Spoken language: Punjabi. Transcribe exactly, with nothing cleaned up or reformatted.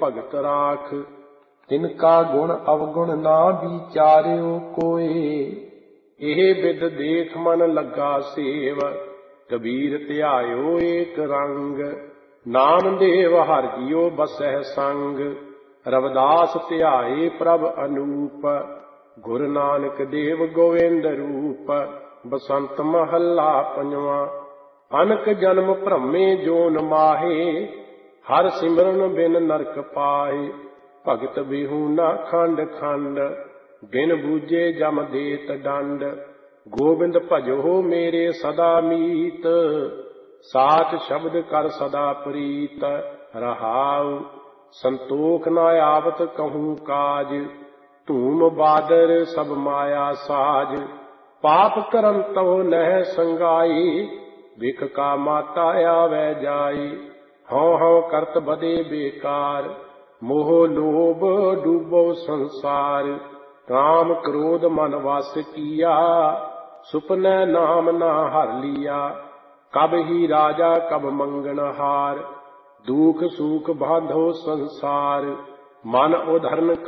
ਭਗਤ ਰਾਖ। ਤਿਨਕਾ ਗੁਣ ਅਵਗੁਣ ਨਾ ਵਿਚਾਰਿਓ ਕੋਏ। ਇਹ ਬਿਦ ਦੇਖ ਮਨ ਲੱਗਾ ਸੇਵ, ਕਬੀਰ ਧਿਆਇਓ ਏਕ ਰੰਗ। ਨਾਮਦੇਵ ਹਰਿ ਜੀਉ ਬਸਹਿ ਸੰਗ, ਰਵਿਦਾਸ ਧਿਆਏ ਪ੍ਰਭ ਅਨੂਪ। ਗੁਰੂ ਨਾਨਕ ਦੇਵ ਗੋਵਿੰਦ ਰੂਪ, ਬਸੰਤ ਮਹੱਲਾ ਪੰਜਵਾਂ। ਅਨਕ ਜਨਮ ਭ੍ਰਮੇ ਜੋਨ ਮਾਹੇ, ਹਰ ਸਿਮਰਨ ਬਿਨ ਨਰਕ ਪਾਹੇ। ਭਗਤ ਬਿਹੂਨਾ ਖੰਡ ਖੰਡ, ਬਿਨ ਬੂਝੇ ਜਮ ਦੇਤ ਡੰਡ। ਗੋਬਿੰਦ ਭਜੋ ਮੇਰੇ ਸਦਾ ਮੀਤ, ਸਾਚ ਸ਼ਬਦ ਕਰ ਸਦਾ ਪ੍ਰੀਤ। ਰਹਾਉ ਸੰਤੋਖ ਨਾ ਆਵਤ ਕਹੂੰ ਕਾਜ, ਧੂਮ ਬਾਦਰ ਸਭ ਮਾਇਆ ਸਾਜ। ਪਾਪ ਕਰਮ ਤਉ ਨਹਿ ਸੰਗਾਈ, ਵਿਖ ਕਾ ਮਾਤਾ ਆਵੈ ਜਾਈ। ਹਉ ਹਉ ਕਰਤ ਬਦੇ ਬੇਕਾਰ, ਮੋਹ ਲੋਭ ਡੂਬੋ ਸੰਸਾਰ। ਕਾਮ ਕ੍ਰੋਧ ਮਨ ਵਸ ਕੀਆ, ਸੁਪਨੈ ਨਾਮ ਨਾ ਹਰਿ ਲੀਆ। ਕਬ ਹੀ ਰਾਜਾ ਕਬ ਮੰਗਣ ਹਾਰ, ਦੁਖ ਸੂਖ ਬਾਂਧੋ ਸੰਸਾਰ। ਮਨ ਉਧਰਨ